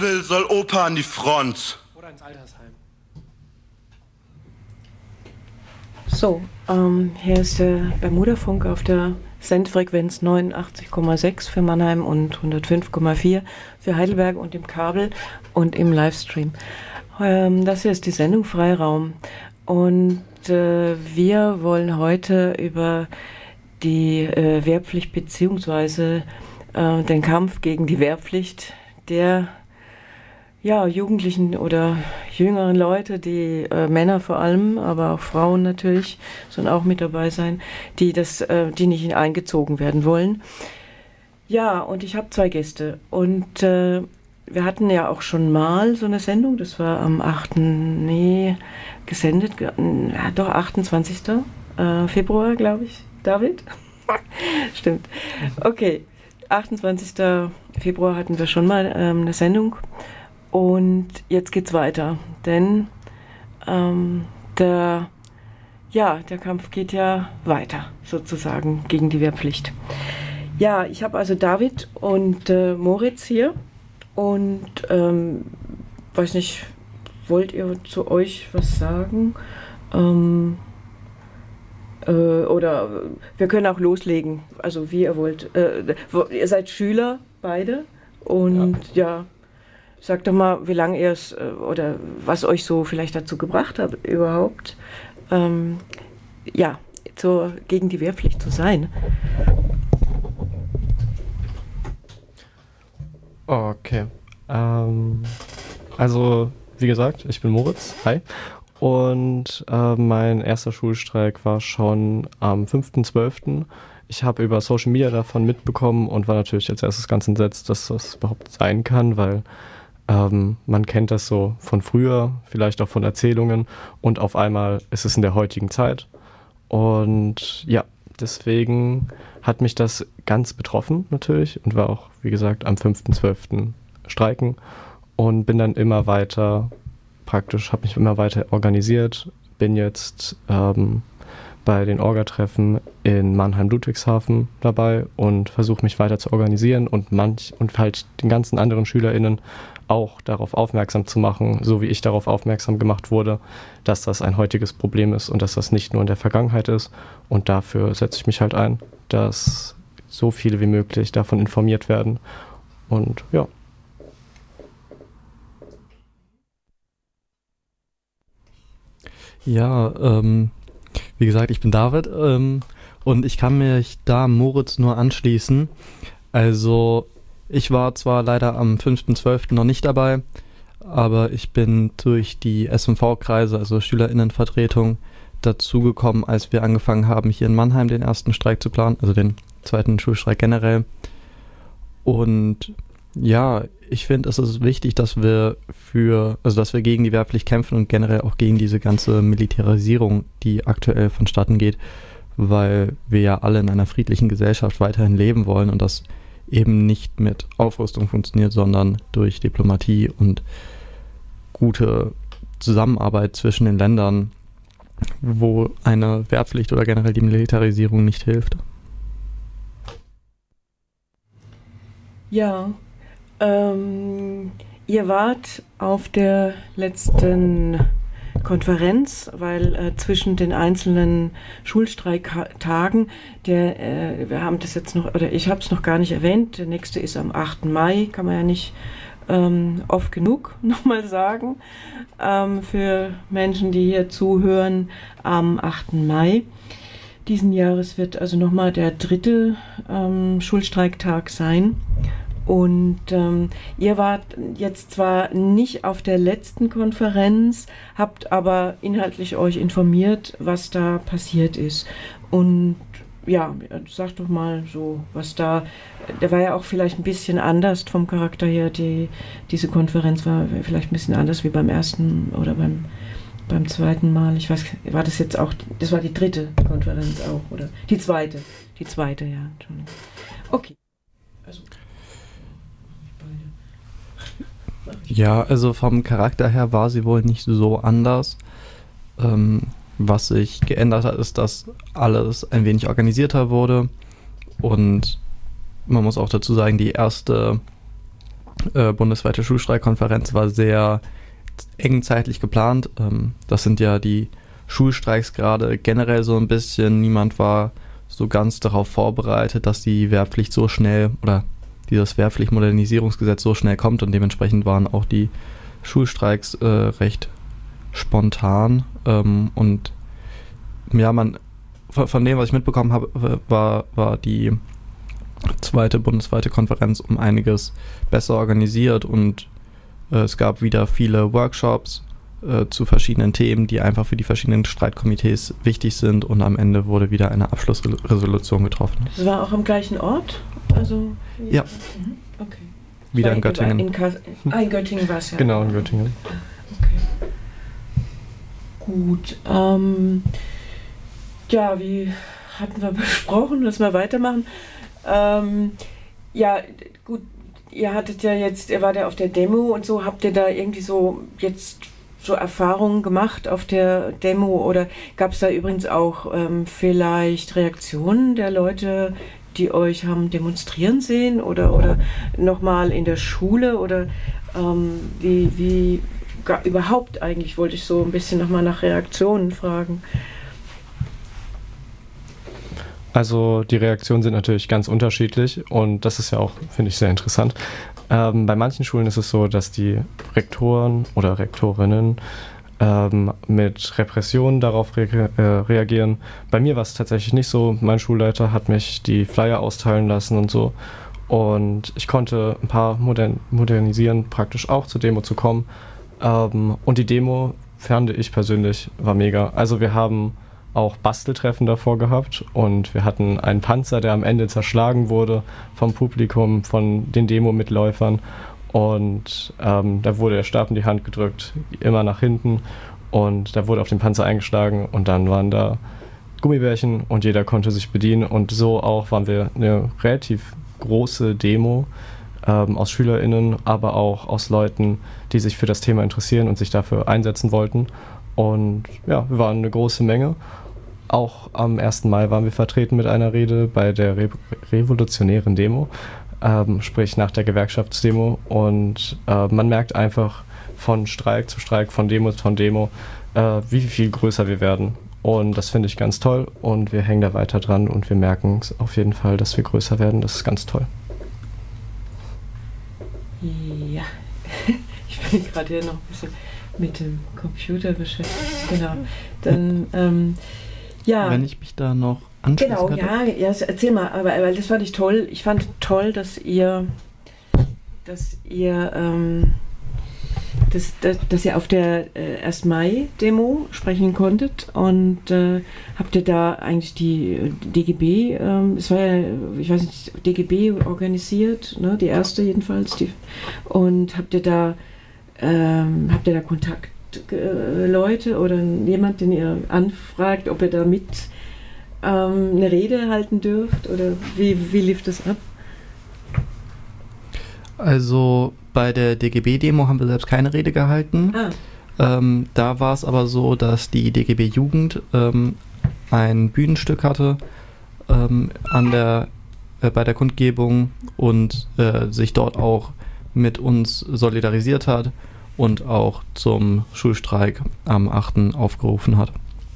will, soll Opa an die Front. Oder ins Altersheim. So, hier ist der Bermuda-Funk auf der Sendfrequenz 89,6 für Mannheim und 105,4 für Heidelberg und im Kabel und im Livestream. Das hier ist die Sendung Freiraum und wir wollen heute über die Wehrpflicht bzw. Den Kampf gegen die Wehrpflicht der Jugendlichen oder jüngeren Leute, die Männer vor allem, aber auch Frauen natürlich, sollen auch mit dabei sein, die nicht eingezogen werden wollen. Ja, und ich habe 2 Gäste und wir hatten ja auch schon mal so eine Sendung, das war am 28. Februar, glaube ich, David? Stimmt. Okay, 28. Februar hatten wir schon mal eine Sendung. Und jetzt geht's weiter, denn der Kampf geht ja weiter, sozusagen, gegen die Wehrpflicht. Ja, ich habe also David und Moritz hier und weiß nicht, wollt ihr zu euch was sagen? Oder wir können auch loslegen, also wie ihr wollt. Ihr seid Schüler, beide, und ja. Sagt doch mal, wie lange ihr es oder was euch so vielleicht dazu gebracht hat, überhaupt gegen die Wehrpflicht zu sein. Okay. Also, wie gesagt, ich bin Moritz. Hi. Und mein erster Schulstreik war schon am 5.12. Ich habe über Social Media davon mitbekommen und war natürlich als erstes ganz entsetzt, dass das überhaupt sein kann, weil man kennt das so von früher, vielleicht auch von Erzählungen und auf einmal ist es in der heutigen Zeit. Und ja, deswegen hat mich das ganz betroffen natürlich und war auch, wie gesagt, am 5.12. streiken und bin dann immer weiter, habe mich immer weiter organisiert, bin jetzt bei den Orga-Treffen in Mannheim-Ludwigshafen dabei und versuche mich weiter zu organisieren und halt den ganzen anderen SchülerInnen auch darauf aufmerksam zu machen, so wie ich darauf aufmerksam gemacht wurde, dass das ein heutiges Problem ist und dass das nicht nur in der Vergangenheit ist. Und dafür setze ich mich halt ein, dass so viele wie möglich davon informiert werden. Und ja. Ja, wie gesagt, ich bin David und ich kann mich da Moritz nur anschließen. Also ich war zwar leider am 5.12. noch nicht dabei, aber ich bin durch die SMV-Kreise, also SchülerInnenvertretung, dazugekommen, als wir angefangen haben, hier in Mannheim den ersten Streik zu planen, also den zweiten Schulstreik generell. Und ja, ich finde, es ist wichtig, dass wir gegen die Wehrpflicht kämpfen und generell auch gegen diese ganze Militarisierung, die aktuell vonstatten geht, weil wir ja alle in einer friedlichen Gesellschaft weiterhin leben wollen und das eben nicht mit Aufrüstung funktioniert, sondern durch Diplomatie und gute Zusammenarbeit zwischen den Ländern, wo eine Wehrpflicht oder generell die Militarisierung nicht hilft. Ja, ihr wart auf der letzten Konferenz, weil zwischen den einzelnen Schulstreiktagen, wir haben das jetzt noch, oder ich habe es noch gar nicht erwähnt, der nächste ist am 8. Mai, kann man ja nicht oft genug nochmal sagen, für Menschen, die hier zuhören, am 8. Mai. Diesen Jahres wird also nochmal der 3. Schulstreiktag sein. Und ihr wart jetzt zwar nicht auf der letzten Konferenz, habt aber inhaltlich euch informiert, was da passiert ist. Und ja, sag doch mal so, der war ja auch vielleicht ein bisschen anders vom Charakter her. Diese Konferenz war vielleicht ein bisschen anders wie beim ersten oder beim zweiten Mal. Ich weiß, war das jetzt auch, das war die 3. Konferenz auch, oder? Die zweite, ja, Entschuldigung. Okay. Also. Ja, also vom Charakter her war sie wohl nicht so anders. Was sich geändert hat, ist, dass alles ein wenig organisierter wurde und man muss auch dazu sagen, die erste bundesweite Schulstreikkonferenz war sehr eng zeitlich geplant. Das sind ja die Schulstreiks gerade generell so ein bisschen. Niemand war so ganz darauf vorbereitet, dass die Wehrpflicht so schnell oder dieses Wehrpflichtmodernisierungsgesetz so schnell kommt, und dementsprechend waren auch die Schulstreiks recht spontan. Und ja, von dem, was ich mitbekommen habe, war die zweite bundesweite Konferenz um einiges besser organisiert, und es gab wieder viele Workshops zu verschiedenen Themen, die einfach für die verschiedenen Streitkomitees wichtig sind, und am Ende wurde wieder eine Abschlussresolution getroffen. Das war auch am gleichen Ort? Also, ja. Okay. Wieder in Göttingen. In Göttingen war es ja. Genau, in Göttingen. Okay. Gut. Ja, wie hatten wir besprochen, dass wir weitermachen? Ja, gut, ihr wart ja auf der Demo und so, habt ihr da irgendwie so jetzt so Erfahrungen gemacht auf der Demo, oder gab es da übrigens auch vielleicht Reaktionen der Leute, die euch haben demonstrieren sehen, oder nochmal in der Schule, oder wie überhaupt eigentlich, wollte ich so ein bisschen nochmal nach Reaktionen fragen. Also die Reaktionen sind natürlich ganz unterschiedlich, und das ist ja auch, finde ich, sehr interessant. Bei manchen Schulen ist es so, dass die Rektoren oder Rektorinnen mit Repressionen darauf reagieren. Bei mir war es tatsächlich nicht so. Mein Schulleiter hat mich die Flyer austeilen lassen und so. Und ich konnte ein paar modernisieren, praktisch auch zur Demo zu kommen. Und die Demo, fand ich persönlich, war mega. Also wir haben auch Basteltreffen davor gehabt, und wir hatten einen Panzer, der am Ende zerschlagen wurde vom Publikum, von den Demo-Mitläufern, und da wurde der Stab in die Hand gedrückt, immer nach hinten, und da wurde auf den Panzer eingeschlagen, und dann waren da Gummibärchen und jeder konnte sich bedienen, und so auch waren wir eine relativ große Demo aus SchülerInnen, aber auch aus Leuten, die sich für das Thema interessieren und sich dafür einsetzen wollten. Und ja, wir waren eine große Menge. Auch am 1. Mai waren wir vertreten mit einer Rede bei der revolutionären Demo, sprich nach der Gewerkschaftsdemo. Und man merkt einfach von Streik zu Streik, von Demo zu Demo, wie viel größer wir werden. Und das finde ich ganz toll, und wir hängen da weiter dran, und wir merken auf jeden Fall, dass wir größer werden. Das ist ganz toll. Ja, ich bin gerade hier noch ein bisschen mit dem Computer beschäftigt. Genau. Dann, ja. Wenn ich mich da noch anschließen Genau, könnte. ja, erzähl mal, aber das fand ich toll. Ich fand toll, dass ihr auf der 1. Mai-Demo sprechen konntet, und habt ihr da eigentlich die DGB, es war ja, ich weiß nicht, DGB organisiert, ne, die erste jedenfalls, und habt ihr da Kontaktleute oder jemand, den ihr anfragt, ob ihr da mit eine Rede halten dürft, oder wie lief das ab? Also bei der DGB-Demo haben wir selbst keine Rede gehalten. Da war es aber so, dass die DGB-Jugend ein Bühnenstück hatte bei der Kundgebung, und sich dort auch mit uns solidarisiert hat und auch zum Schulstreik am 8. aufgerufen hat.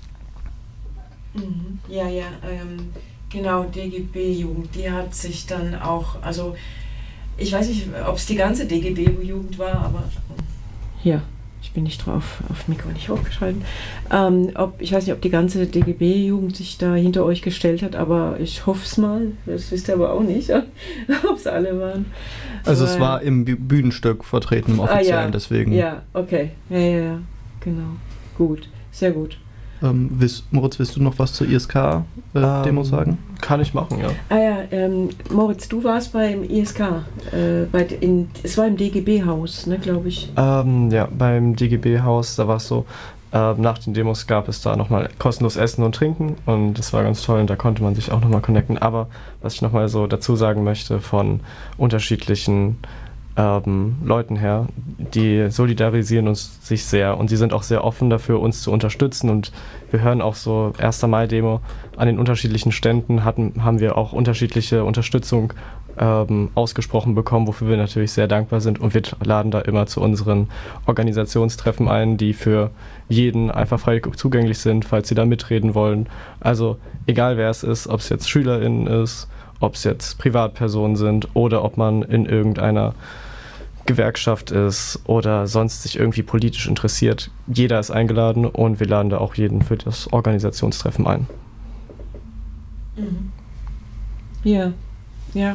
Ja, genau, DGB-Jugend, die hat sich dann auch, also ich weiß nicht, ob es die ganze DGB-Jugend war, aber ja, ich bin nicht drauf, auf Mikro nicht hochgeschalten. Ich weiß nicht, ob die ganze DGB-Jugend sich da hinter euch gestellt hat, aber ich hoffe es mal. Das wisst ihr aber auch nicht, ob es alle waren. Also es war im Bühnenstück vertreten, im offiziellen, ja, deswegen. Ja, okay. Ja, genau. Gut, sehr gut. Moritz, willst du noch was zur ISK-Demo sagen? Kann ich machen, ja. Moritz, du warst beim ISK, es war im DGB-Haus, ne, glaube ich. Ja, beim DGB-Haus, da war es so, nach den Demos gab es da nochmal kostenlos Essen und Trinken, und das war ganz toll, und da konnte man sich auch nochmal connecten. Aber was ich nochmal so dazu sagen möchte, von unterschiedlichen Leuten her, die solidarisieren uns sich sehr, und sie sind auch sehr offen dafür, uns zu unterstützen, und wir hören auch so 1. Mai-Demo an den unterschiedlichen Ständen haben wir auch unterschiedliche Unterstützung ausgesprochen bekommen, wofür wir natürlich sehr dankbar sind. Und wir laden da immer zu unseren Organisationstreffen ein, die für jeden einfach frei zugänglich sind, falls sie da mitreden wollen. Also egal wer es ist, ob es jetzt SchülerInnen ist, ob es jetzt Privatpersonen sind oder ob man in irgendeiner Gewerkschaft ist oder sonst sich irgendwie politisch interessiert. Jeder ist eingeladen und wir laden da auch jeden für das Organisationstreffen ein. Mhm. Ja, ja.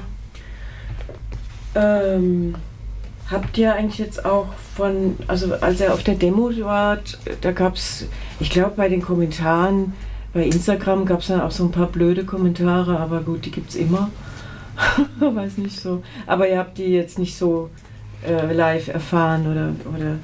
Habt ihr eigentlich jetzt auch also als er auf der Demo war, da gab es, ich glaube bei den Kommentaren, bei Instagram gab es dann auch so ein paar blöde Kommentare, aber gut, die gibt es immer. Weiß nicht so. Aber ihr habt die jetzt nicht so live erfahren oder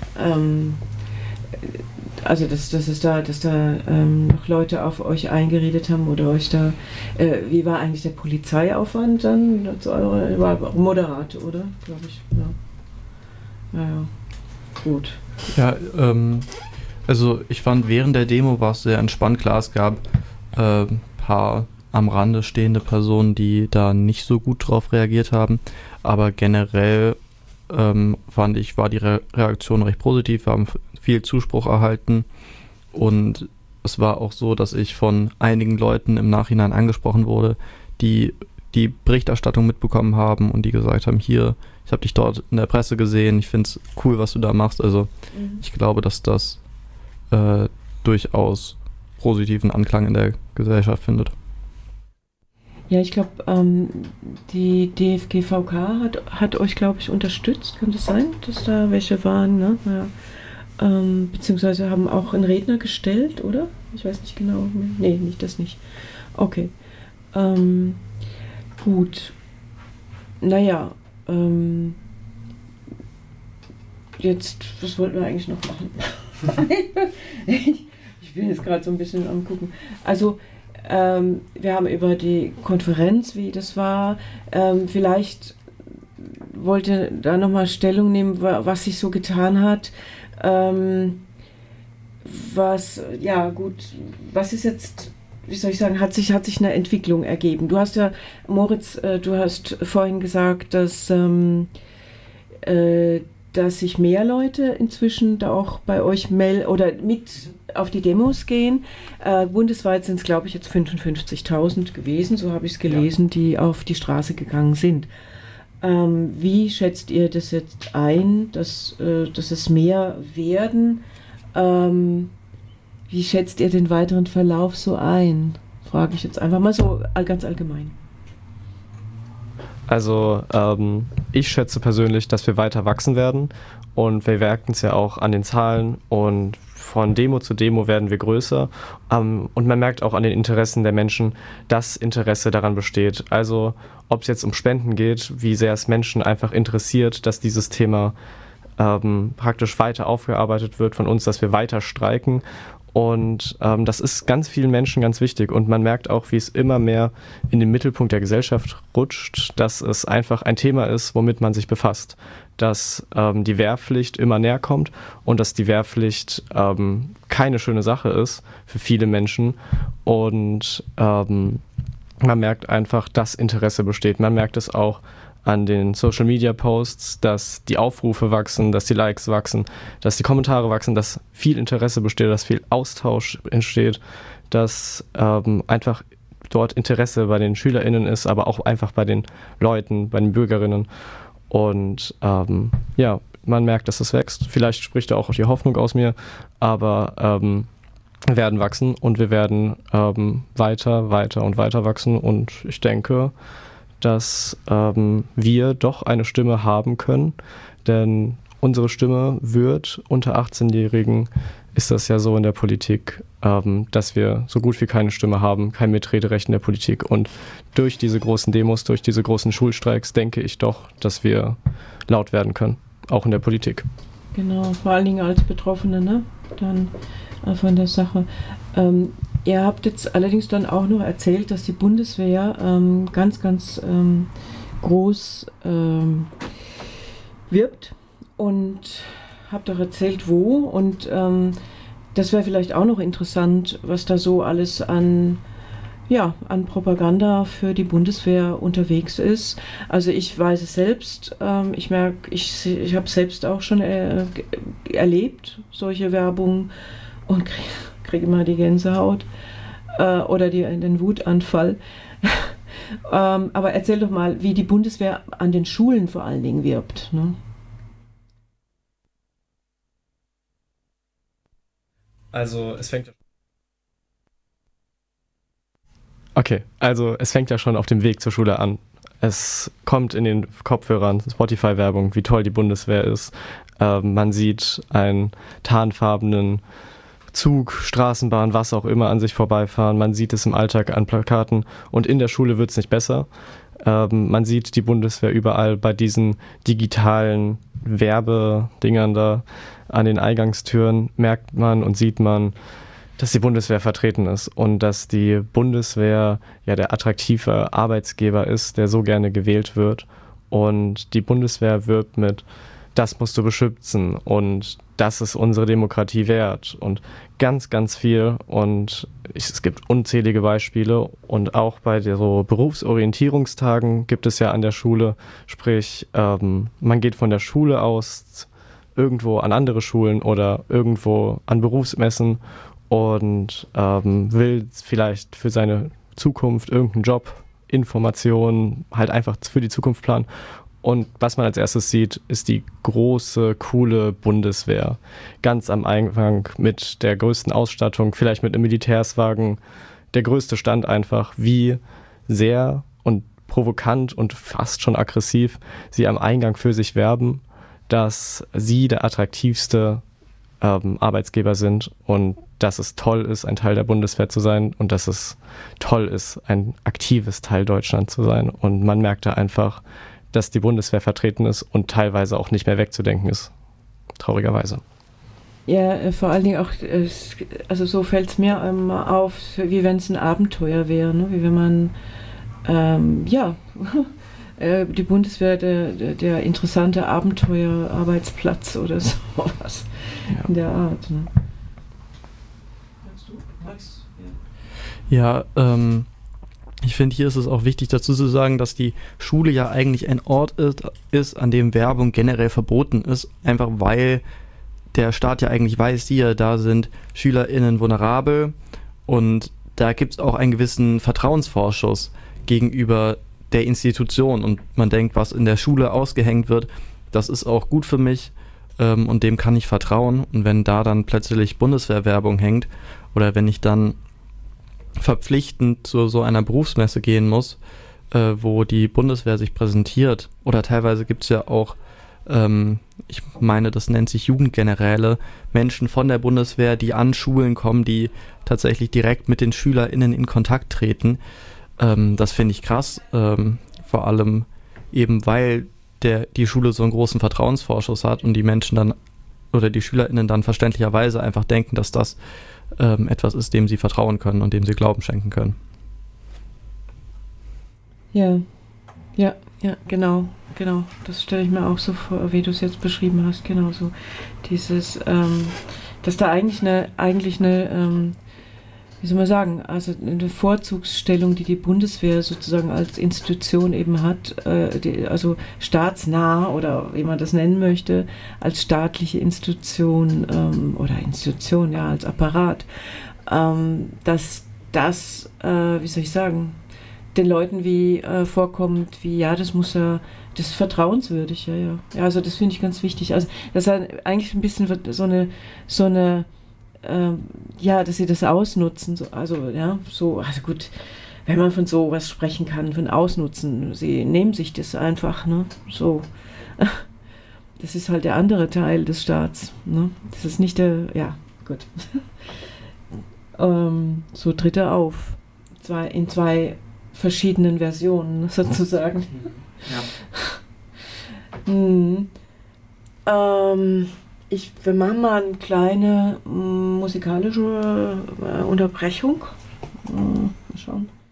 also dass da noch Leute auf euch eingeredet haben oder euch da, wie war eigentlich der Polizeiaufwand dann? War moderat, oder? Glaube ich, ja. Naja, gut. Ja, also ich fand, während der Demo war es sehr entspannt. Klar, es gab ein paar am Rande stehende Personen, die da nicht so gut drauf reagiert haben, aber generell fand ich, war die Reaktion recht positiv. Wir haben viel Zuspruch erhalten und es war auch so, dass ich von einigen Leuten im Nachhinein angesprochen wurde, die die Berichterstattung mitbekommen haben und die gesagt haben, hier, ich habe dich dort in der Presse gesehen, ich finde es cool, was du da machst. Also ich glaube, dass das durchaus positiven Anklang in der Gesellschaft findet. Ja, ich glaube, die DFGVK hat euch, glaube ich, unterstützt. Kann das sein, dass da welche waren? Ne? Ja. Beziehungsweise haben auch einen Redner gestellt, oder? Ich weiß nicht genau. Nee, das nicht. Okay. Gut. Naja. Jetzt, was wollten wir eigentlich noch machen? Ich bin jetzt gerade so ein bisschen am Gucken. Also, wir haben über die Konferenz, wie das war, vielleicht wollte da nochmal Stellung nehmen, was sich so getan hat. Was ist jetzt, wie soll ich sagen, hat sich eine Entwicklung ergeben. Du hast ja, Moritz, du hast vorhin gesagt, dass sich mehr Leute inzwischen da auch bei euch melden oder mit auf die Demos gehen. Bundesweit sind es, glaube ich, jetzt 55.000 gewesen, so habe ich es gelesen, die auf die Straße gegangen sind. Wie schätzt ihr das jetzt ein, dass es mehr werden? Wie schätzt ihr den weiteren Verlauf so ein? Frage ich jetzt einfach mal so ganz allgemein. Also ich schätze persönlich, dass wir weiter wachsen werden und wir merken es ja auch an den Zahlen und von Demo zu Demo werden wir größer und man merkt auch an den Interessen der Menschen, dass Interesse daran besteht. Also ob es jetzt um Spenden geht, wie sehr es Menschen einfach interessiert, dass dieses Thema praktisch weiter aufgearbeitet wird von uns, dass wir weiter streiken. Und das ist ganz vielen Menschen ganz wichtig und man merkt auch, wie es immer mehr in den Mittelpunkt der Gesellschaft rutscht, dass es einfach ein Thema ist, womit man sich befasst, dass die Wehrpflicht immer näher kommt und dass die Wehrpflicht keine schöne Sache ist für viele Menschen und man merkt einfach, dass Interesse besteht. Man merkt es auch an den Social-Media-Posts, dass die Aufrufe wachsen, dass die Likes wachsen, dass die Kommentare wachsen, dass viel Interesse besteht, dass viel Austausch entsteht, dass einfach dort Interesse bei den SchülerInnen ist, aber auch einfach bei den Leuten, bei den BürgerInnen. Und man merkt, dass es wächst. Vielleicht spricht da auch die Hoffnung aus mir, aber wir werden wachsen und wir werden weiter und weiter wachsen und ich denke, dass wir doch eine Stimme haben können, denn unsere Stimme wird unter 18-Jährigen, ist das ja so in der Politik, dass wir so gut wie keine Stimme haben, kein Mitrederecht in der Politik und durch diese großen Demos, durch diese großen Schulstreiks denke ich doch, dass wir laut werden können, auch in der Politik. Genau, vor allen Dingen als Betroffene, ne? Dann von der Sache. Ihr habt jetzt allerdings dann auch noch erzählt, dass die Bundeswehr ganz groß wirbt und habt auch erzählt, wo und das wäre vielleicht auch noch interessant, was da so alles an ja, an Propaganda für die Bundeswehr unterwegs ist. Also ich weiß es selbst, ich merke, ich habe selbst auch schon erlebt, solche Werbung und krieg immer die Gänsehaut oder den Wutanfall. Aber erzähl doch mal, wie die Bundeswehr an den Schulen vor allen Dingen wirbt. Ne? Also es fängt ja schon auf dem Weg zur Schule an. Es kommt in den Kopfhörern, Spotify-Werbung, wie toll die Bundeswehr ist. Man sieht einen tarnfarbenen Zug, Straßenbahn, was auch immer an sich vorbeifahren. Man sieht es im Alltag an Plakaten und in der Schule wird es nicht besser. Man sieht die Bundeswehr überall bei diesen digitalen Werbedingern da an den Eingangstüren, merkt man und sieht man, dass die Bundeswehr vertreten ist und dass die Bundeswehr ja der attraktive Arbeitsgeber ist, der so gerne gewählt wird. Und die Bundeswehr wirbt mit, das musst du beschützen und das ist unsere Demokratie wert und ganz, ganz viel. Und es gibt unzählige Beispiele und auch bei so Berufsorientierungstagen gibt es ja an der Schule, sprich man geht von der Schule aus irgendwo an andere Schulen oder irgendwo an Berufsmessen und will vielleicht für seine Zukunft irgendeinen Job, Informationen, halt einfach für die Zukunft planen. Und was man als erstes sieht, ist die große, coole Bundeswehr. Ganz am Eingang mit der größten Ausstattung, vielleicht mit einem Militärswagen. Der größte Stand einfach, wie sehr und provokant und fast schon aggressiv sie am Eingang für sich werben, dass sie der attraktivste Arbeitsgeber sind und dass es toll ist, ein Teil der Bundeswehr zu sein und dass es toll ist, ein aktives Teil Deutschlands zu sein. Und man merkt da einfach, dass die Bundeswehr vertreten ist und teilweise auch nicht mehr wegzudenken ist. Traurigerweise. Ja, vor allen Dingen auch, also so fällt es mir auf, wie wenn es ein Abenteuer wäre, ne? Wie wenn man, die Bundeswehr, der interessante Abenteuerarbeitsplatz oder sowas in der Art. Ne? Max? Ja, ich finde, hier ist es auch wichtig dazu zu sagen, dass die Schule ja eigentlich ein Ort ist, an dem Werbung generell verboten ist, einfach weil der Staat ja eigentlich weiß, da sind SchülerInnen vulnerabel und da gibt es auch einen gewissen Vertrauensvorschuss gegenüber der Institution und man denkt, was in der Schule ausgehängt wird, das ist auch gut für mich und dem kann ich vertrauen und wenn da dann plötzlich Bundeswehrwerbung hängt oder wenn ich dann verpflichtend zu so einer Berufsmesse gehen muss, wo die Bundeswehr sich präsentiert. Oder teilweise gibt es ja auch, ich meine, das nennt sich Jugendgeneräle, Menschen von der Bundeswehr, die an Schulen kommen, die tatsächlich direkt mit den SchülerInnen in Kontakt treten. Das finde ich krass, vor allem eben, weil die Schule so einen großen Vertrauensvorschuss hat und die Menschen dann oder die SchülerInnen dann verständlicherweise einfach denken, dass das etwas ist, dem sie vertrauen können und dem sie Glauben schenken können. Ja, genau. Das stelle ich mir auch so vor, wie du es jetzt beschrieben hast, genau so. Dieses, dass da eigentlich eine wie soll man sagen, also eine Vorzugsstellung, die Bundeswehr sozusagen als Institution eben hat, also staatsnah oder wie man das nennen möchte, als staatliche Institution oder Institution, ja, als Apparat, dass das, wie soll ich sagen, den Leuten wie vorkommt, wie, ja, das ist vertrauenswürdig, ja. Ja, also das finde ich ganz wichtig. Also das ist eigentlich ein bisschen so eine dass sie das ausnutzen, also gut, wenn man von sowas sprechen kann, von Ausnutzen, sie nehmen sich das einfach, ne, so, das ist halt der andere Teil des Staats, ne, das ist nicht gut, so tritt er auf, in zwei verschiedenen Versionen, sozusagen. Ja. Wir machen mal eine kleine musikalische Unterbrechung. Mal schauen.